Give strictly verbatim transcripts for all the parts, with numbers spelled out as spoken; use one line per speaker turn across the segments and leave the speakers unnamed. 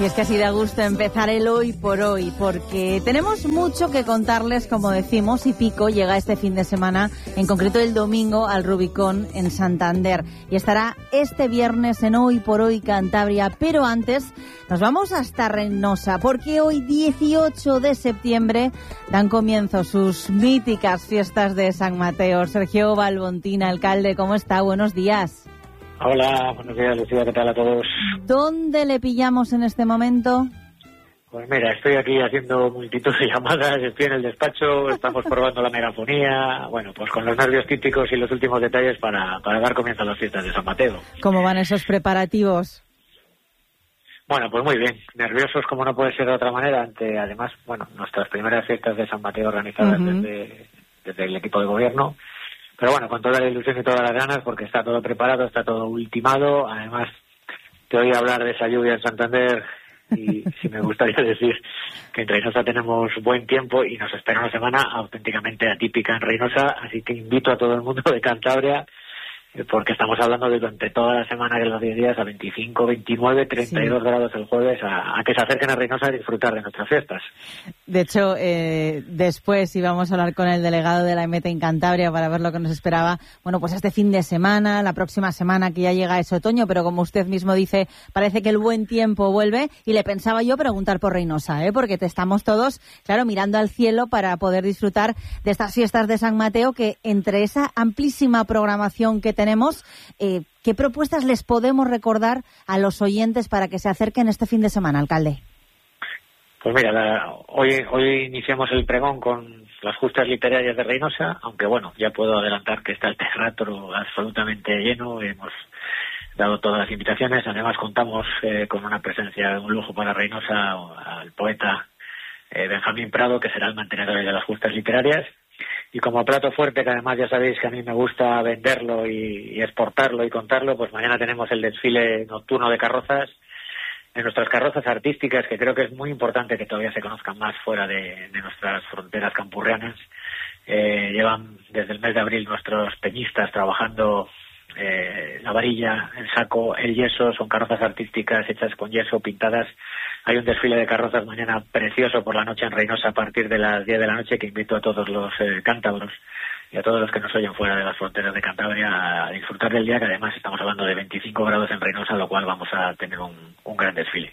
Y es que así da gusto empezar el hoy por hoy, porque tenemos mucho que contarles, como decimos, y Pico llega este fin de semana, en concreto el domingo, al Rubicón en Santander. Y estará este viernes en Hoy por Hoy Cantabria, pero antes nos vamos hasta Reynosa, porque hoy, dieciocho de septiembre, dan comienzo sus míticas fiestas de San Mateo. Sergio Balbontín, alcalde, ¿cómo está? Buenos días.
Hola, buenos días, Lucía, ¿qué tal a todos?
¿Dónde le pillamos en este momento?
Pues mira, estoy aquí haciendo multitud de llamadas, estoy en el despacho, estamos probando la megafonía, bueno, pues con los nervios típicos y los últimos detalles para, para dar comienzo a las fiestas de San Mateo.
¿Cómo van esos preparativos?
Bueno, pues muy bien, nerviosos como no puede ser de otra manera, ante además, bueno, nuestras primeras fiestas de San Mateo organizadas uh-huh. desde, desde el equipo de gobierno. Pero bueno, con toda la ilusión y todas las ganas, porque está todo preparado, está todo ultimado. Además, te oí hablar de esa lluvia en Santander y sí me gustaría decir que en Reynosa tenemos buen tiempo y nos espera una semana auténticamente atípica en Reynosa. Así que invito a todo el mundo de Cantabria, porque estamos hablando de durante toda la semana de los diez días a veinticinco, veintinueve, treinta y dos sí. grados el jueves, a, a que se acerquen a Reynosa a disfrutar de nuestras fiestas.
De hecho, eh, después íbamos a hablar con el delegado de la E M E T en Cantabria para ver lo que nos esperaba, bueno, pues este fin de semana, la próxima semana que ya llega ese otoño, pero como usted mismo dice, parece que el buen tiempo vuelve, y le pensaba yo preguntar por Reynosa, ¿eh? Porque te estamos todos, claro, mirando al cielo para poder disfrutar de estas fiestas de San Mateo, que entre esa amplísima programación que tenemos, eh, ¿qué propuestas les podemos recordar a los oyentes para que se acerquen este fin de semana, alcalde?
Pues mira, la, hoy hoy iniciamos el pregón con las justas literarias de Reynosa, aunque bueno, ya puedo adelantar que está el teatro absolutamente lleno, hemos dado todas las invitaciones, además contamos eh, con una presencia de un lujo para Reynosa, al poeta eh, Benjamín Prado, que será el mantenedor de las justas literarias. Y como plato fuerte, que además ya sabéis que a mí me gusta venderlo y, y exportarlo y contarlo, pues mañana tenemos el desfile nocturno de carrozas, de nuestras carrozas artísticas, que creo que es muy importante que todavía se conozcan más fuera de, de nuestras fronteras campurrianas. Eh, llevan desde el mes de abril nuestros peñistas trabajando eh, la varilla, el saco, el yeso, son carrozas artísticas hechas con yeso, pintadas. Hay un desfile de carrozas mañana precioso por la noche en Reynosa a partir de las diez de la noche, que invito a todos los eh, cántabros y a todos los que nos oyen fuera de las fronteras de Cantabria a disfrutar del día, que además estamos hablando de veinticinco grados en Reynosa, lo cual vamos a tener un, un gran desfile.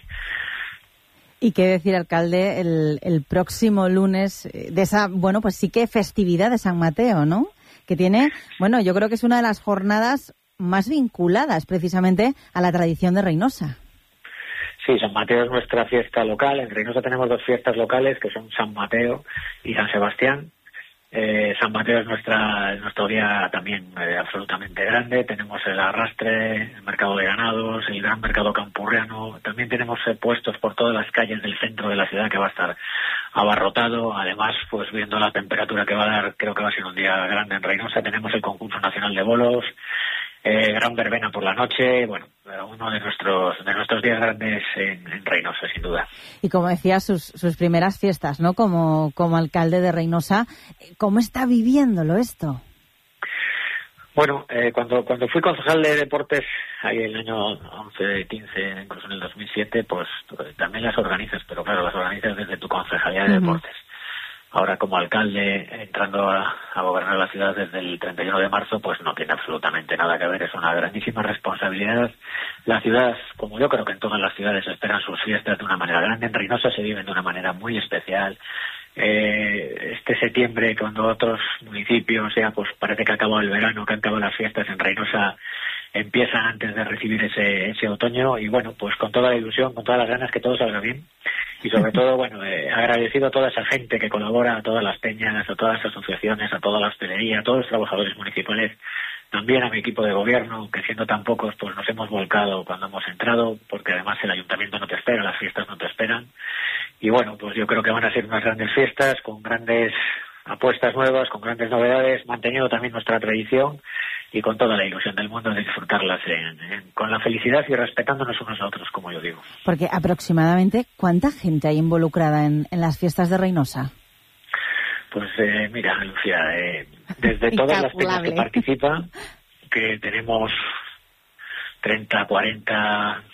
Y qué decir, alcalde, el, el próximo lunes de esa, bueno, pues sí que festividad de San Mateo, ¿no? Que tiene, bueno, yo creo que es una de las jornadas más vinculadas precisamente a la tradición de Reynosa.
Sí, San Mateo es nuestra fiesta local. En Reynosa tenemos dos fiestas locales, que son San Mateo y San Sebastián. Eh, San Mateo es nuestra nuestro día también eh, absolutamente grande. Tenemos el arrastre, el mercado de ganados, el gran mercado campurriano. También tenemos eh, puestos por todas las calles del centro de la ciudad, que va a estar abarrotado. Además, pues viendo la temperatura que va a dar, creo que va a ser un día grande en Reynosa. Tenemos el concurso nacional de bolos, eh, gran verbena por la noche. Bueno, uno de nuestros de nuestros días grandes en, en Reynosa, sin duda.
Y como decía, sus, sus primeras fiestas, ¿no? Como, como alcalde de Reynosa, ¿cómo está viviéndolo esto?
Bueno, eh, cuando cuando fui concejal de deportes, ahí en el año once, quince, incluso en el dos mil siete, pues también las organizas, pero claro, las organizas desde tu concejalía de uh-huh. deportes. Ahora, como alcalde, entrando a, a gobernar la ciudad desde el treinta y uno de marzo, pues no tiene absolutamente nada que ver. Es una grandísima responsabilidad. La ciudad, como yo creo que en todas las ciudades, esperan sus fiestas de una manera grande. En Reynosa se viven de una manera muy especial. Eh, este septiembre, cuando otros municipios, ya pues parece que ha acabado el verano, que han acabado las fiestas, en Reynosa empiezan antes de recibir ese, ese otoño. Y bueno, pues con toda la ilusión, con todas las ganas que todo salga bien. Y sobre todo, bueno, eh, agradecido a toda esa gente que colabora, a todas las peñas, a todas las asociaciones, a toda la hostelería, a todos los trabajadores municipales, también a mi equipo de gobierno, que siendo tan pocos, pues nos hemos volcado cuando hemos entrado, porque además el ayuntamiento no te espera, las fiestas no te esperan. Y bueno, pues yo creo que van a ser unas grandes fiestas, con grandes apuestas nuevas, con grandes novedades, manteniendo también nuestra tradición y con toda la ilusión del mundo de disfrutarlas en, en, con la felicidad y respetándonos unos a otros, como yo digo.
Porque aproximadamente, ¿cuánta gente hay involucrada en, en las fiestas de Reynosa?
Pues eh, mira, Lucía, eh, desde todas las peñas que participan, que tenemos treinta, cuarenta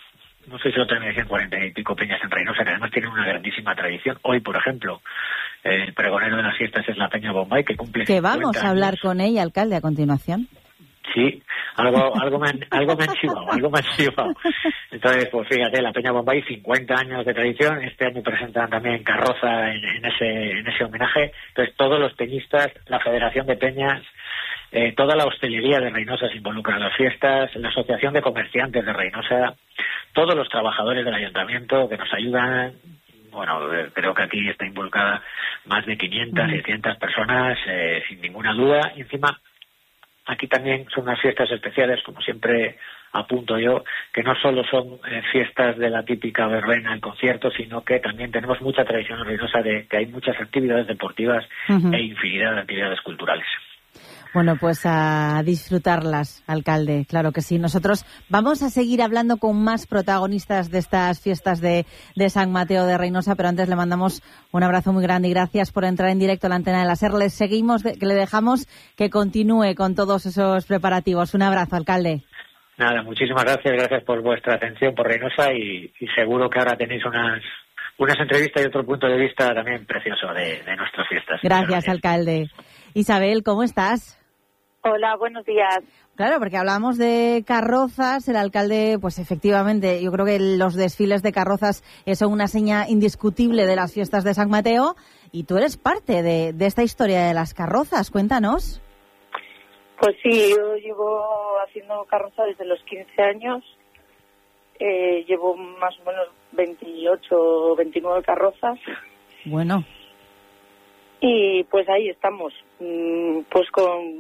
no sé si lo tenéis en cuarenta y pico peñas en Reynosa, que además tienen una grandísima tradición. Hoy, por ejemplo, eh, el pregonero de las fiestas es la Peña Bombay, que cumple
que vamos
años.
a hablar con ella, alcalde, a continuación.
Sí, algo algo me han, algo me han chivado, algo me han chivado. Entonces, pues fíjate, la Peña Bombay, cincuenta años de tradición, este año presentan también carroza en, en ese en ese homenaje. Entonces, todos los peñistas, la Federación de Peñas, eh, toda la hostelería de Reynosa se involucra en las fiestas, la Asociación de Comerciantes de Reynosa, todos los trabajadores del ayuntamiento que nos ayudan. Bueno, eh, creo que aquí está involucrada más de quinientas, seiscientas personas, eh, sin ninguna duda. Y encima, aquí también son unas fiestas especiales, como siempre apunto yo, que no solo son eh, fiestas de la típica verbena, el concierto, sino que también tenemos mucha tradición en Reynosa de que hay muchas actividades deportivas uh-huh. e infinidad de actividades culturales.
Bueno, pues a disfrutarlas, alcalde, claro que sí. Nosotros vamos a seguir hablando con más protagonistas de estas fiestas de, de San Mateo de Reynosa, pero antes le mandamos un abrazo muy grande y gracias por entrar en directo a la antena de la SER. Les seguimos, que le dejamos que continúe con todos esos preparativos. Un abrazo, alcalde.
Nada, muchísimas gracias, gracias por vuestra atención por Reynosa y, y seguro que ahora tenéis unas unas entrevistas y otro punto de vista también precioso de, de nuestras fiestas.
Gracias, gracias, alcalde. Isabel, ¿cómo estás?
Hola, buenos días.
Claro, porque hablamos de carrozas, el alcalde, pues efectivamente, yo creo que los desfiles de carrozas son una seña indiscutible de las fiestas de San Mateo y tú eres parte de, de esta historia de las carrozas, cuéntanos.
Pues sí, yo llevo haciendo carroza desde los quince años, eh, llevo más o menos veintiocho o veintinueve carrozas.
Bueno.
Y pues ahí estamos, pues con...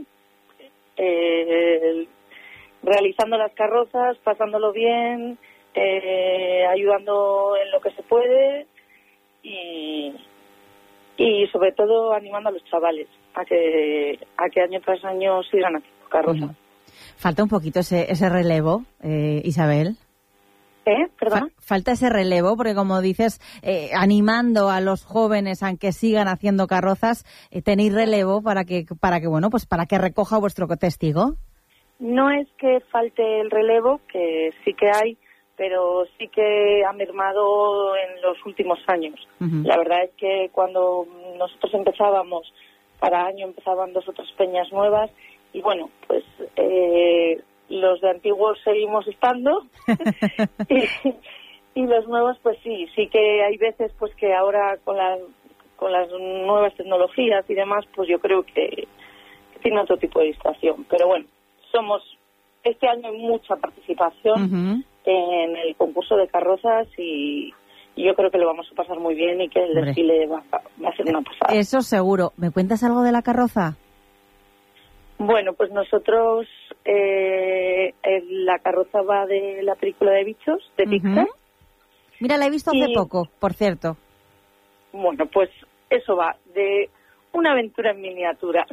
Eh, realizando las carrozas, pasándolo bien, eh, ayudando en lo que se puede y, y sobre todo animando a los chavales a que a que año tras año sigan haciendo carroza. Uh-huh.
Falta un poquito ese, ese relevo, eh, Isabel.
¿Eh? ¿Perdón?
Falta ese relevo, porque como dices, eh, animando a los jóvenes a que sigan haciendo carrozas, eh, tenéis relevo para que, para que, bueno, pues para que recoja vuestro testigo.
No es que falte el relevo, que sí que hay, pero sí que ha mermado en los últimos años. Uh-huh. La verdad es que cuando nosotros empezábamos, cada año empezaban dos o tres peñas nuevas, y bueno, pues... Eh, los de antiguos seguimos estando y, y los nuevos pues sí, sí que hay veces pues que ahora con las con las nuevas tecnologías y demás pues yo creo que, que tiene otro tipo de distracción, pero bueno, somos este año hay mucha participación uh-huh. en el concurso de carrozas y, y yo creo que lo vamos a pasar muy bien y que el Hombre. desfile va, va a ser una pasada.
Eso seguro. ¿Me cuentas algo de la carroza?
Bueno, pues nosotros, eh, la carroza va de la película de bichos, de uh-huh. Pixar.
Mira, la he visto y, hace poco, por cierto.
Bueno, pues eso va, de una aventura en miniatura.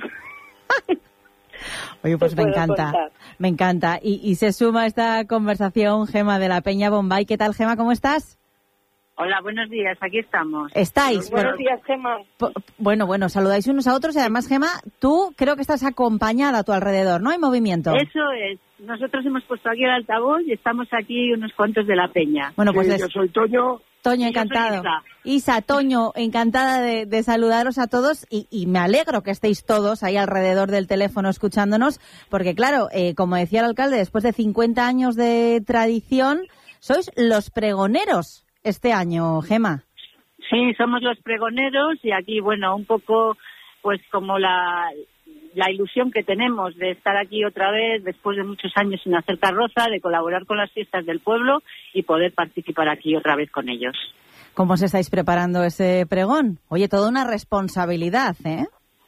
Oye, pues me encanta, contar. me encanta. Y, y se suma a esta conversación Gema de la Peña Bombay. ¿Qué tal, Gema? ¿Cómo estás?
Hola, buenos días, aquí estamos.
¿Estáis?
Buenos días, Gema.
Bueno, bueno, saludáis unos a otros y además, Gema, tú creo que estás acompañada a tu alrededor, ¿no? Hay movimiento.
Eso es. Nosotros hemos puesto aquí el altavoz y estamos aquí unos cuantos de la peña.
Bueno, pues
sí,
es...
yo soy Toño.
Toño, encantado.
Isa.
Isa, Toño, encantada de, de saludaros a todos y, y me alegro que estéis todos ahí alrededor del teléfono escuchándonos, porque claro, eh, como decía el alcalde, después de cincuenta años de tradición, sois los pregoneros este año, Gema.
Sí, somos los pregoneros y aquí, bueno, un poco pues como la, la ilusión que tenemos de estar aquí otra vez después de muchos años sin hacer carroza, de colaborar con las fiestas del pueblo y poder participar aquí otra vez con ellos.
¿Cómo os estáis preparando ese pregón? Oye, toda una responsabilidad, ¿eh?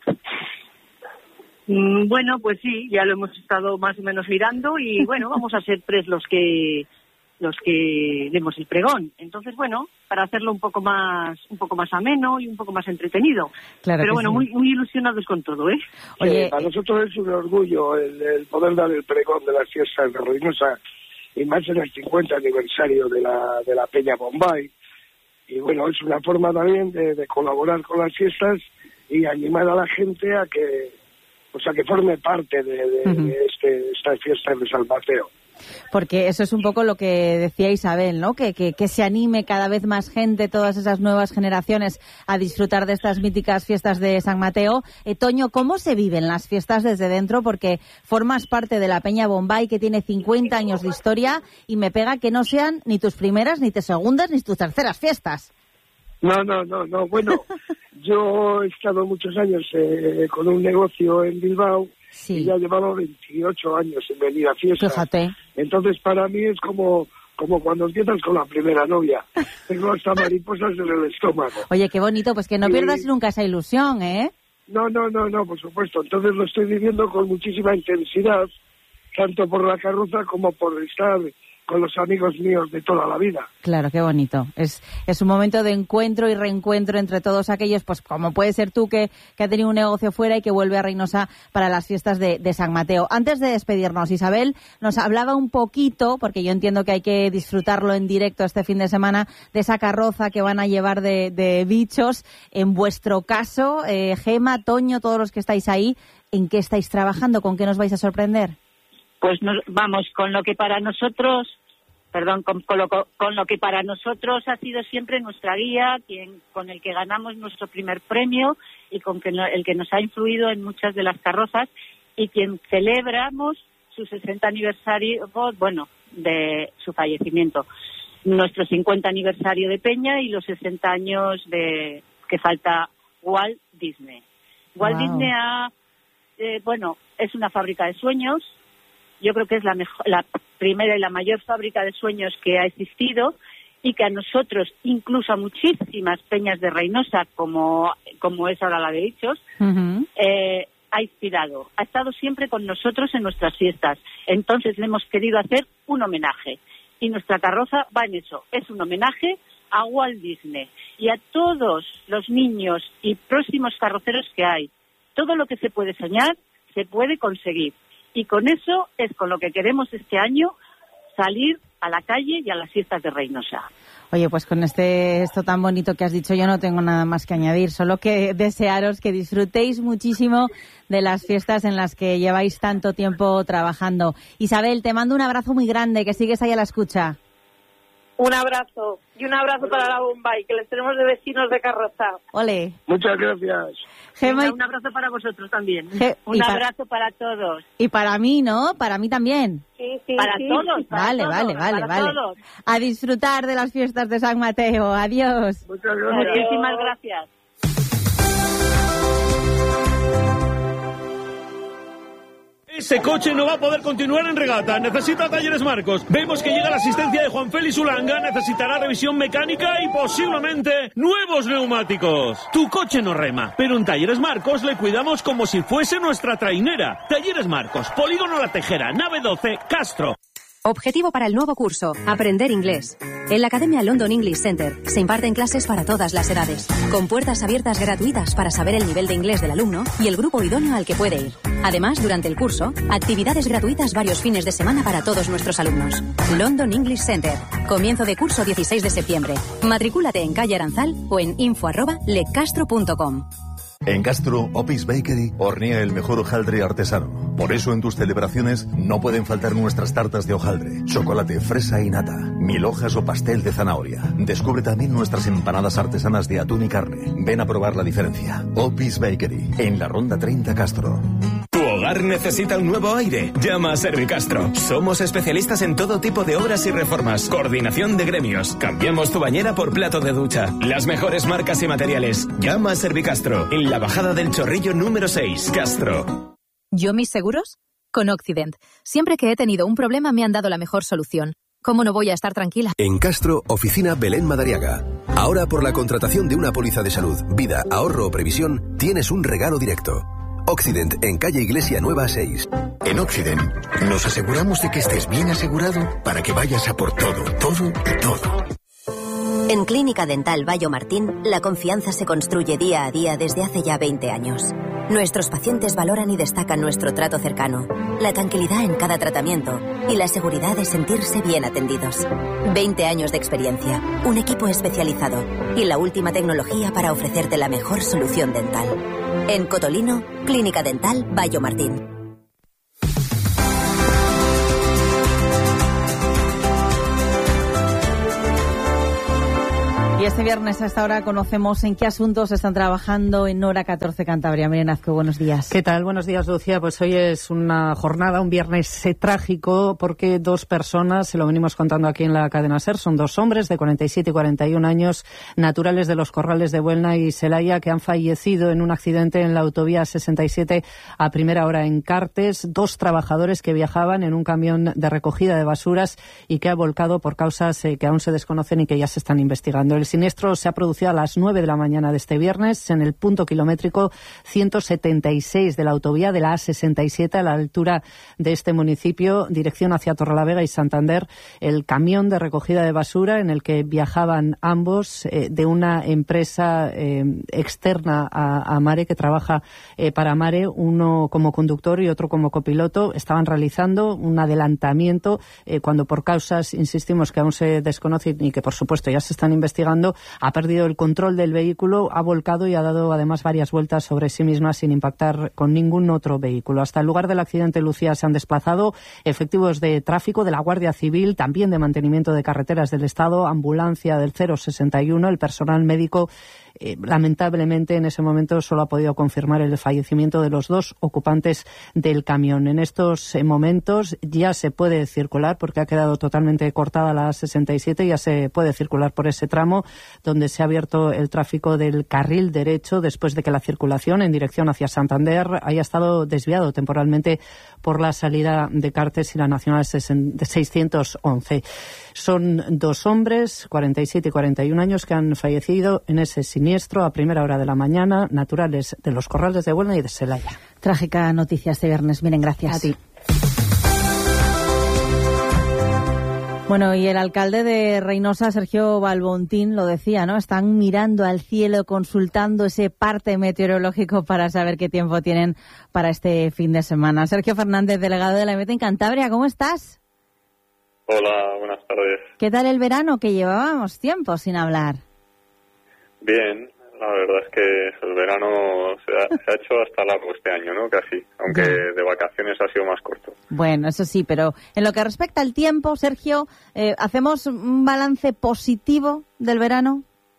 Mm, bueno, pues sí, ya lo hemos estado más o menos mirando y bueno, vamos a ser tres los que... los que demos el pregón. Entonces, bueno, para hacerlo un poco más un poco más ameno y un poco más entretenido.
Claro.
Pero bueno,
sí.
muy muy ilusionados con todo, ¿eh?
Oye, sí, para nosotros es un orgullo el, el poder dar el pregón de las fiestas de Reynosa y más en el cincuenta aniversario de la de la Peña Bombay. Y bueno, es una forma también de, de colaborar con las fiestas y animar a la gente a que, o sea, que forme parte de, de, uh-huh. de este, estas fiestas de San Mateo.
Porque eso es un poco lo que decía Isabel, ¿no? Que, que, que se anime cada vez más gente, todas esas nuevas generaciones, a disfrutar de estas míticas fiestas de San Mateo. Eh, Toño, ¿cómo se viven las fiestas desde dentro? Porque formas parte de la Peña Bombay, que tiene cincuenta años de historia, y me pega que no sean ni tus primeras, ni tus segundas, ni tus terceras fiestas.
No, no, no, no. Bueno, yo he estado muchos años eh, con un negocio en Bilbao. Sí. Y ya llevaba veintiocho años en venir a fiestas.
Fíjate.
Entonces, para mí es como, como cuando empiezas con la primera novia. Tengo hasta mariposas en el estómago.
Oye, qué bonito. Pues que no y... pierdas nunca esa ilusión, ¿eh?
No, no, no, no, por supuesto. Entonces lo estoy viviendo con muchísima intensidad, tanto por la carroza como por estar con los amigos míos de toda la vida.
Claro, qué bonito. Es es un momento de encuentro y reencuentro entre todos aquellos, pues como puede ser tú, que, que ha tenido un negocio fuera y que vuelve a Reynosa para las fiestas de, de San Mateo. Antes de despedirnos, Isabel nos hablaba un poquito, porque yo entiendo que hay que disfrutarlo en directo este fin de semana, de esa carroza que van a llevar de, de bichos. En vuestro caso, eh, Gema, Toño, todos los que estáis ahí, ¿en qué estáis trabajando? ¿Con qué nos vais a sorprender?
Pues nos, vamos, con lo que para nosotros, perdón, con, con, lo, con lo que para nosotros ha sido siempre nuestra guía, quien con el que ganamos nuestro primer premio y con que no, el que nos ha influido en muchas de las carrozas y quien celebramos su sesenta aniversario, bueno, de su fallecimiento, nuestro cincuenta aniversario de Peña y los sesenta años de que falta Walt Disney. Walt wow. Disney ha, eh, bueno, es una fábrica de sueños. Yo creo que es la, mejor, la primera y la mayor fábrica de sueños que ha existido y que a nosotros, incluso a muchísimas peñas de Reynosa, como, como es ahora la de Bichos, uh-huh. eh, ha inspirado. Ha estado siempre con nosotros en nuestras fiestas. Entonces le hemos querido hacer un homenaje. Y nuestra carroza va en eso. Es un homenaje a Walt Disney y a todos los niños y próximos carroceros que hay. Todo lo que se puede soñar, se puede conseguir. Y con eso es con lo que queremos este año salir a la calle y a las fiestas de Reynosa.
Oye, pues con este esto tan bonito que has dicho yo no tengo nada más que añadir, solo que desearos que disfrutéis muchísimo de las fiestas en las que lleváis tanto tiempo trabajando. Isabel, te mando un abrazo muy grande, que sigues ahí a la escucha.
Un abrazo y un abrazo para la Bombay, que les tenemos de vecinos de carroza.
Ole.
Muchas gracias.
Gema,
Venga, un abrazo para vosotros también. Ge- un abrazo para... para todos.
Y para mí, ¿no? Para mí también.
Sí, sí,
para
sí.
todos. Para
vale,
todos,
vale, vale,
para
vale.
Todos.
A disfrutar de las fiestas de San Mateo. Adiós.
Muchas gracias.
Muchísimas gracias.
Ese coche no va a poder continuar en regata. Necesita Talleres Marcos. Vemos que llega la asistencia de Juan Félix Ulanga. Necesitará revisión mecánica y posiblemente nuevos neumáticos. Tu coche no rema, pero en Talleres Marcos le cuidamos como si fuese nuestra trainera. Talleres Marcos, Polígono La Tejera, nave doce, Castro.
Objetivo para el nuevo curso, aprender inglés. En la Academia London English Center se imparten clases para todas las edades, con puertas abiertas gratuitas para saber el nivel de inglés del alumno y el grupo idóneo al que puede ir. Además, durante el curso, actividades gratuitas varios fines de semana para todos nuestros alumnos. London English Center. Comienzo de curso dieciséis de septiembre. Matricúlate en calle Aranzal o en info arroba lecastro punto com.
En Castro, Opis Bakery hornea el mejor hojaldre artesano. Por eso en tus celebraciones no pueden faltar nuestras tartas de hojaldre, chocolate, fresa y nata, mil hojas o pastel de zanahoria. Descubre también nuestras empanadas artesanas de atún y carne. Ven a probar la diferencia. Opis Bakery, en la Ronda treinta Castro.
¿Tu hogar necesita un nuevo aire? Llama a Servicastro. Somos especialistas en todo tipo de obras y reformas. Coordinación de gremios. Cambiamos tu bañera por plato de ducha. Las mejores marcas y materiales. Llama a Servicastro. En la bajada del Chorrillo número seis, Castro.
¿Yo mis seguros? Con Occident. Siempre que he tenido un problema me han dado la mejor solución. ¿Cómo no voy a estar tranquila?
En Castro, oficina Belén Madariaga. Ahora por la contratación de una póliza de salud, vida, ahorro o previsión, tienes un regalo directo. Occident, en calle Iglesia Nueva seis.
En Occident nos aseguramos de que estés bien asegurado para que vayas a por todo, todo y todo.
En Clínica Dental Bayo Martín, la confianza se construye día a día desde hace ya veinte años. Nuestros pacientes valoran y destacan nuestro trato cercano, la tranquilidad en cada tratamiento y la seguridad de sentirse bien atendidos. veinte años de experiencia, un equipo especializado y la última tecnología para ofrecerte la mejor solución dental. En Cotolino, Clínica Dental Bayo Martín.
Y este viernes a esta hora conocemos en qué asuntos están trabajando en Hora catorce Cantabria. Miren Azcue, buenos días.
¿Qué tal? Buenos días, Lucía. Pues hoy es una jornada, un viernes eh, trágico, porque dos personas, se lo venimos contando aquí en la cadena SER, son dos hombres de cuarenta y siete y cuarenta y un años, naturales de los Corrales de Buelna y Celaya, que han fallecido en un accidente en la autovía sesenta y siete a primera hora en Cartes. Dos trabajadores que viajaban en un camión de recogida de basuras y que ha volcado por causas eh, que aún se desconocen y que ya se están investigando. El siniestro se ha producido a las nueve de la mañana de este viernes en el punto kilométrico ciento setenta y seis de la autovía de la A sesenta y siete a la altura de este municipio, dirección hacia Torrelavega y Santander. El camión de recogida de basura en el que viajaban ambos eh, de una empresa eh, externa a, a Mare, que trabaja eh, para Mare, uno como conductor y otro como copiloto, estaban realizando un adelantamiento eh, cuando por causas, insistimos, que aún se desconocen y que por supuesto ya se están investigando, ha perdido el control del vehículo, ha volcado y ha dado además varias vueltas sobre sí misma sin impactar con ningún otro vehículo. Hasta el lugar del accidente, Lucía, se han desplazado efectivos de tráfico de la Guardia Civil, también de mantenimiento de carreteras del Estado, ambulancia del cero sesenta y uno, el personal médico. Eh, lamentablemente en ese momento solo ha podido confirmar el fallecimiento de los dos ocupantes del camión. En estos eh, momentos ya se puede circular porque ha quedado totalmente cortada la A sesenta y siete, ya se puede circular por ese tramo donde se ha abierto el tráfico del carril derecho después de que la circulación en dirección hacia Santander haya estado desviado temporalmente por la salida de Cartes y la Nacional seiscientos once. Son dos hombres, cuarenta y siete y cuarenta y un años, que han fallecido en ese siniestro a primera hora de la mañana, naturales de los Corrales de Buelna y de Celaya.
Trágica noticia este viernes. Miren, gracias.
A ti.
Bueno, y el alcalde de Reinosa, Sergio Balbontín, lo decía, ¿no? Están mirando al cielo, consultando ese parte meteorológico para saber qué tiempo tienen para este fin de semana. Sergio Fernández, delegado de la E M E T en Cantabria, ¿cómo estás?
Hola, buenas tardes.
¿Qué tal el verano, que llevábamos tiempo sin hablar?
Bien, la verdad es que el verano se ha, se ha hecho hasta largo este año, ¿no? Casi, aunque de vacaciones ha sido más corto.
Bueno, eso sí, pero en lo que respecta al tiempo, Sergio, eh, ¿hacemos un balance positivo del verano?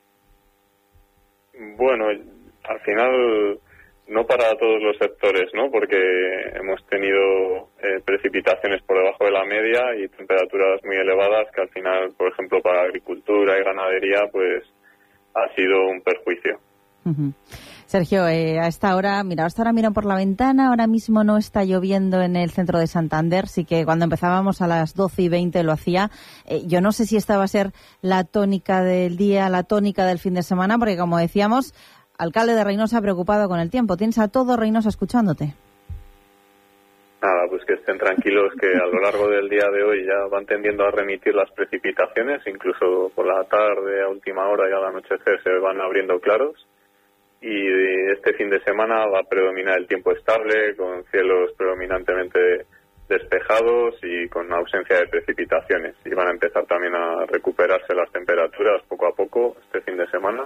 Bueno, al final no para todos los sectores, ¿no? Porque hemos tenido eh, precipitaciones por debajo de la media y temperaturas muy elevadas que al final, por ejemplo, para agricultura y ganadería, pues ha sido un perjuicio.
Uh-huh. Sergio, eh, a esta hora, mira, hasta ahora miro por la ventana, ahora mismo no está lloviendo en el centro de Santander, sí que cuando empezábamos a las doce y veinte lo hacía. Eh, yo no sé si esta va a ser la tónica del día, la tónica del fin de semana, porque como decíamos, alcalde de Reinosa preocupado con el tiempo. Tienes a todo Reinosa escuchándote.
Nada, pues que estén tranquilos, que a lo largo del día de hoy ya van tendiendo a remitir las precipitaciones, incluso por la tarde, a última hora y al anochecer se van abriendo claros. Y este fin de semana va a predominar el tiempo estable, con cielos predominantemente despejados y con ausencia de precipitaciones. Y van a empezar también a recuperarse las temperaturas poco a poco este fin de semana.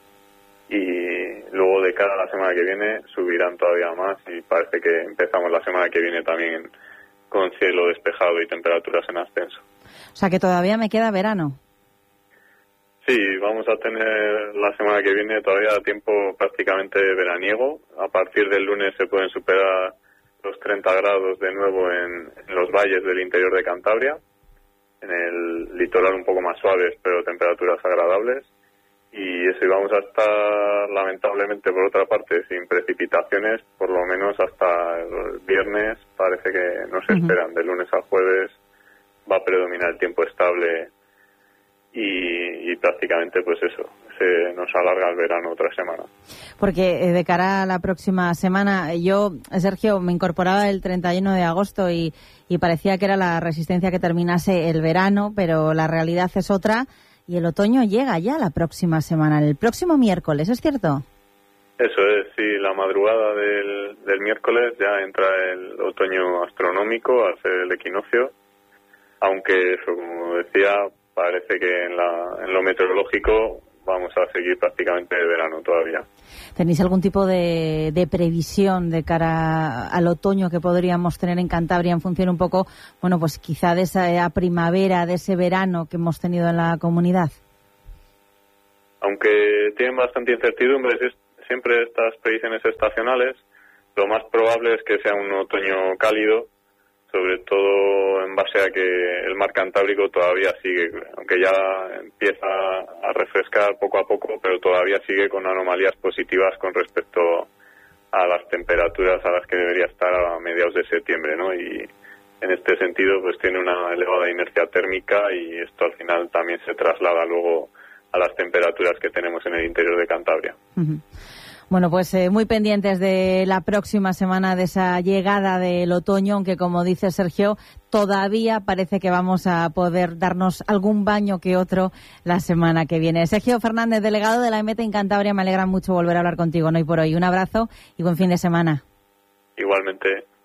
Y luego de cara a la semana que viene subirán todavía más y parece que empezamos la semana que viene también con cielo despejado y temperaturas en ascenso.
O sea que todavía me queda verano.
Sí, vamos a tener la semana que viene todavía tiempo prácticamente veraniego. A partir del lunes se pueden superar los treinta grados de nuevo en, en los valles del interior de Cantabria, en el litoral un poco más suaves pero temperaturas agradables. Y eso, íbamos a estar lamentablemente por otra parte sin precipitaciones por lo menos hasta el viernes. Parece que no se esperan. De lunes a jueves va a predominar el tiempo estable y, y prácticamente pues eso, se nos alarga el verano otra semana.
Porque eh, de cara a la próxima semana, yo, Sergio, me incorporaba el treinta y uno de agosto y, y parecía que era la resistencia que terminase el verano, pero la realidad es otra. Y el otoño llega ya la próxima semana, el próximo miércoles, ¿es cierto?
Eso es, sí, la madrugada del, del miércoles ya entra el otoño astronómico al ser el equinoccio, aunque eso, como decía, parece que en, la, en lo meteorológico vamos a seguir prácticamente de verano todavía.
¿Tenéis algún tipo de, de previsión de cara al otoño que podríamos tener en Cantabria en función un poco, bueno, pues quizá de esa primavera, de ese verano que hemos tenido en la comunidad?
aunque tienen bastante incertidumbre, siempre estas predicciones estacionales, lo más probable es que sea un otoño cálido, sobre todo en base a que el mar Cantábrico todavía sigue, aunque ya empieza a refrescar poco a poco, pero todavía sigue con anomalías positivas con respecto a las temperaturas a las que debería estar a mediados de septiembre, ¿no? Y en este sentido, pues tiene una elevada inercia térmica y esto al final también se traslada luego a las temperaturas que tenemos en el interior de Cantabria.
Uh-huh. Bueno, pues eh, muy pendientes de la próxima semana, de esa llegada del otoño, aunque como dice Sergio, todavía parece que vamos a poder darnos algún baño que otro la semana que viene. Sergio Fernández, delegado de la E M E T en Cantabria, me alegra mucho volver a hablar contigo, no hoy por hoy. Un abrazo y buen fin de semana.
Igualmente.